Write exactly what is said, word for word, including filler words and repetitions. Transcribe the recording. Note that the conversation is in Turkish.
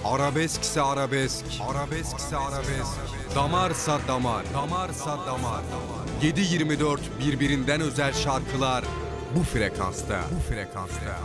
Arabeskse arabesk, arabeskse arabesk. Damarsa damar, damarsa damar. yedi yirmi dört birbirinden özel şarkılar bu frekansta, bu frekansta.